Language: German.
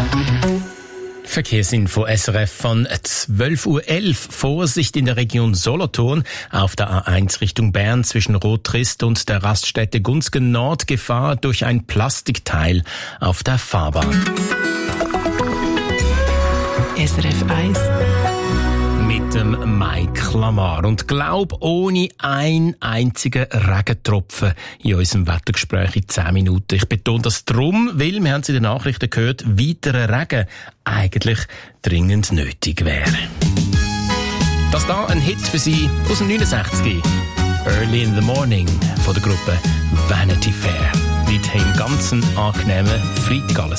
Verkehrsinfo SRF von 12.11 Uhr. Vorsicht in der Region Solothurn. Auf der A1 Richtung Bern zwischen Rottrist und der Raststätte Gunzgen Nord Gefahr durch ein Plastikteil auf der Fahrbahn. SRF 1 mit dem Mike Lamar. Und glaub, ohne einen einzigen Regentropfen in unserem Wettergespräch in 10 Minuten. Ich betone das drum, weil, wir haben es in den Nachrichten gehört, weiterer Regen eigentlich dringend nötig wäre. Das da ein Hit für Sie aus dem 69. Early in the Morning von der Gruppe Vanity Fair. Mit einem ganzen angenehmen Freitag alles.